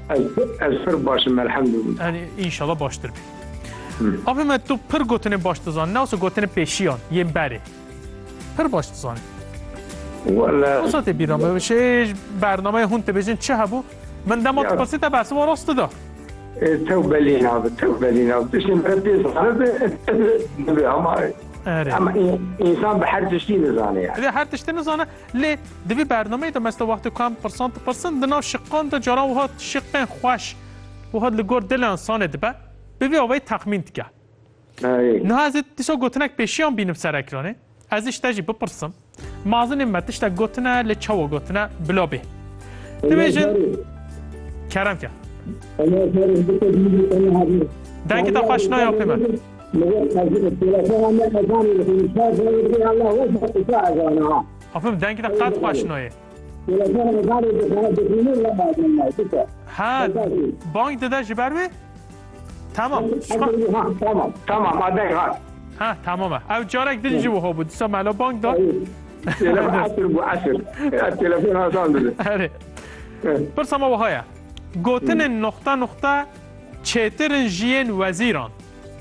Ez pir başım elhamdülillah. Yani inşallah baştır bir. Abi me tu pir gotine baş dizan, ne olsa gotine peşiyan, yem beri. Pir baş dizan. Valla. Nasıl te biram? Şey برنامه هون تبجین چه هبو؟ من دم اتپرسی تا بحث ما راست دا. توبلین abi, توبلین abi. Şimdi ben bir sana ama insan her tişti nizane yani. هر تشتی نزانه لی دوی برنامه دا مثل وقتی کام پرسنت دنا شقان دا جارا و هات شقین خوش و هات لگور دل انسان دبه ببی آوای تخمین دیگه. نه از دیسا گوتنک پیشیان بینم سر اکرانه ازش تجی بپرسم مازن امتش تا گوتنه لی چاو گوتنه بلا به. دویجن کرم که. دنگی تا خوش نای آپی من. آفهم دنگی تا قد خوش نایه. ها بانک داده جبر بی؟ تمام. تمام آدم ها تمامه. او جارک دیدی جو ها بود. دیسا مالا بانک داد. تلفن آسان داده. آره. پرسم وهایا. گوتن نقطه چهتر جین وزیران.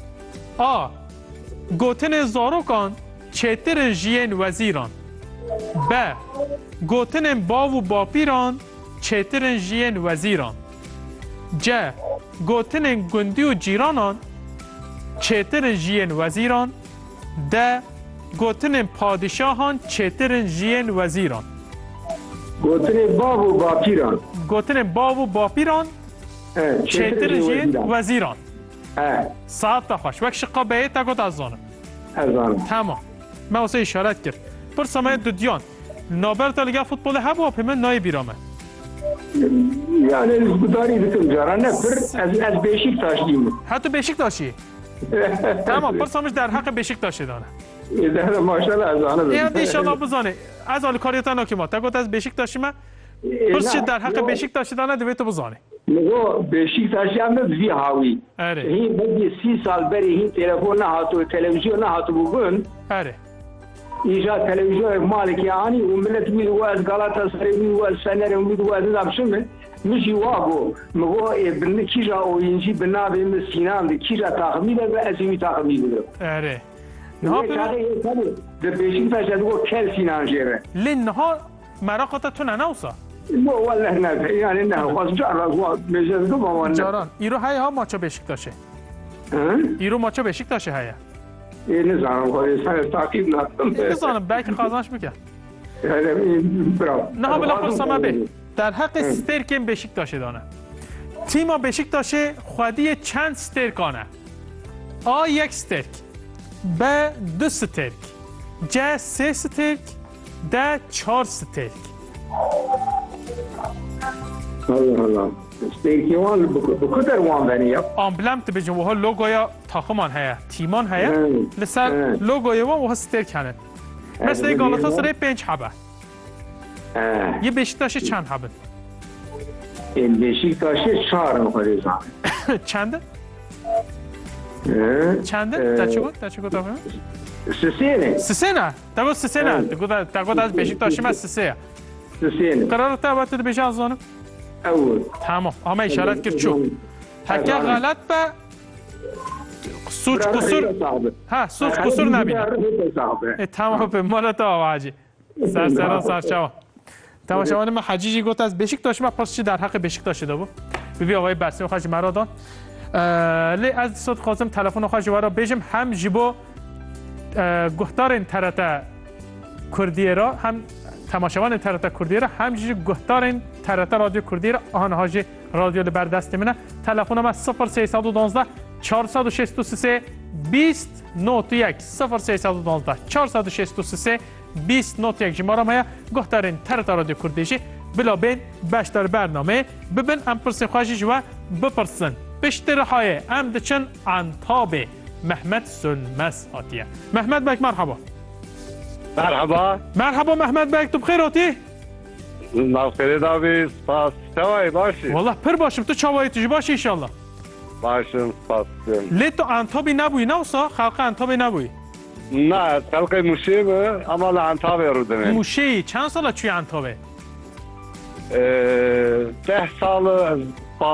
گوتن زاروکان چهتر جین وزیران. ب. گوتن باو و باپیران چهتر جین وزیران. ج. گوتن گندی و جیرانان چهتر جین وزیران. د. گوتن پادشاهان چهتر جین وزیران. گوتن باو و باپیران. گوتن باو و باپیران چهتر جین وزیران. ساعت تا خوش وقت شقا بیه تا گوت از زانم. تمام. من واسه اشارت کرد. پر سمایت دودیان. نابر تا لگه فوتبال هبو و پیمن نای بیرامه. Yani izgudari bitim jara ne pir az Beşiktaş diyeyim. حتی Beşiktaş'ı. Tamam. پر سمش در حق Beşiktaş'ı دانه. در ماشاءالله از آنه. یا دیشالا بزنه. از آل کاریتا نکیما. تا گوت از Beşiktaş'ı ما. پرش در حق Beşiktaş'ı دانه دویتو بزنه. نگو Beşiktaş'ı هم زی هاوی. آره. هی بدی 30 سال بری هی تلفن هاتو تلویزیون هاتو بگن. آره. ایجا تلویزیون مالکی آنی و ملت می‌دو از گالاتاسرای می‌دو از فنر می‌دو از نامشون میشی واقعو مگو ابن کیجا اوینجی بنابه مسینام دی کیجا تخمیده و ازمی تخمیده. آره. نه به Beşiktaş ادو کل سینانجره. لین نه مراقبت تو ننوسا. والله نه yani نه خواست جاران میشه تو مامان. جاران ایرو های ها ماچو Beşiktaş'ı. ایرو ماچو Beşiktaş'ı های. نه زانم خواهی سر تاکید نکردم. نه زانم belki kazanç mı ki؟ برافو. نه بلا پرسم به در حق سترکم Beşiktaş'ı دانه. تیم Beşiktaş'ı خودی چند سترکانه؟ A 1 سترک. B 2 سترک. C 3 سترک. D 4 سترک. Allah Allah. استیکیوان بکدر وان بنیه. امبلم تبجن وها لوگویا تاخمان هیا تیمان هیا لسر لوگویا وها سترک هنن. مثل گالاتاسرای 5 حبه. یه Beşiktaş'ı چند حبه؟ Beşiktaş'ı 4 می‌خواد زن. چنده؟ چنده؟ در چی گفت آفرین؟ سه نه. تا سه نه. تا گفت از Beşiktaş'ı من سه. قرار تا وقت بشه از زنم. اول. تمام. همه اشارت کرد چو. حتی غلط به سوچ قصور. ها سوچ قصور نبینه. تمام به مالت آواجی. سر شما. تماشاگران ما حجیجی گفت از Beşiktaş ما پس چی در حق Beşiktaş داده بود. ببی آقای برسیم خواهی مرادان. لی از صد خواستم تلفن خواهی را بجم هم جیبو گفتار این ترتا کردیه را هم تماشاگران ترتا کردیه را هم جی گفتار این ترتا رادیو کردیه را آنها جی رادیو لبر دست منه تلفن ما 0312 463 20 91 0312 463 20 91 جماره ما گفتار این ترتا رادیو کردیه بلا بین بشتر برنامه ببین ام پرسین خواهی جوا بپرسن بشتر های ام دچن انتاب محمد سلمس آتیه محمد بک مرحبا مرحبا مرحبا محمد بک تو بخیر آتی؟ بخیر داوی سپاس چوایی باشی والله پر باشم تو چوایی تجی باشی انشالله باشم سپاس لی تو انتابی نبوی نه وسا خلق انتابی نبوی نه خلق موشیمه اما لانتابی رو دمه موشی چند ساله چوی انتابه؟ 10 سال